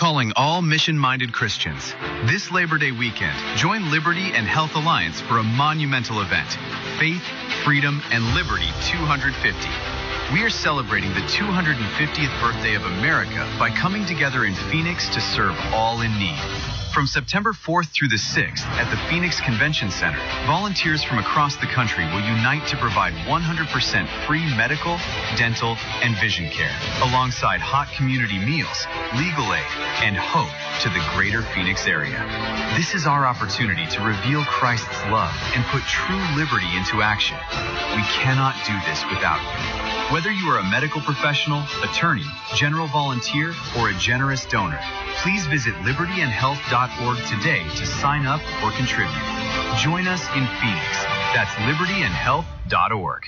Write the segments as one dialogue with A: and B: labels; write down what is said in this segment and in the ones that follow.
A: calling all mission-minded Christians. This Labor Day weekend, join Liberty and Health Alliance for a monumental event, Faith, Freedom, and Liberty 250. We are celebrating the 250th birthday of America by coming together in Phoenix to serve all in need. From September 4th through the 6th at the Phoenix Convention Center, volunteers from across the country will unite to provide 100% free medical, dental, and vision care, alongside hot community meals, legal aid, and hope to the greater Phoenix area. This is our opportunity to reveal Christ's love and put true liberty into action. We cannot do this without you. Whether you are a medical professional, attorney, general volunteer, or a generous donor, please visit libertyandhealth.org today to sign up or contribute. Join us in Phoenix. That's libertyandhealth.org.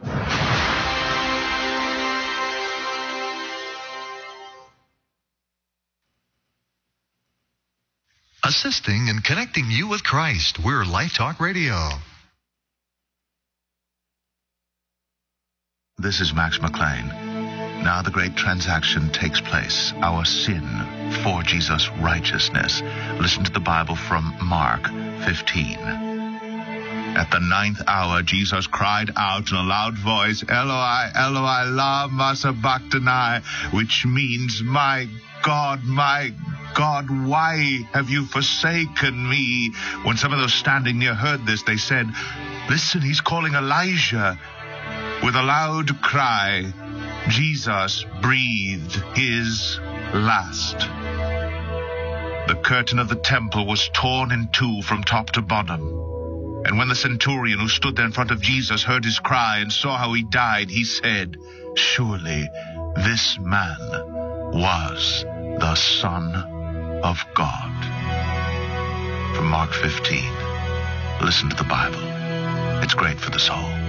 B: Assisting and connecting you with Christ. We're Life Talk Radio.
C: This is Max McLean. Now the great transaction takes place. Our sin for Jesus' righteousness. Listen to the Bible from Mark 15. At the 9th hour, Jesus cried out in a loud voice, Eloi, Eloi, lama sabachthani, which means, my God, why have you forsaken me? When some of those standing near heard this, they said, listen, he's calling Elijah. With a loud cry, Jesus breathed his last. The curtain of the temple was torn in two from top to bottom. And when the centurion who stood there in front of Jesus heard his cry and saw how he died, he said, surely this man was the Son of God. From Mark 15. Listen to the Bible. It's great for the soul.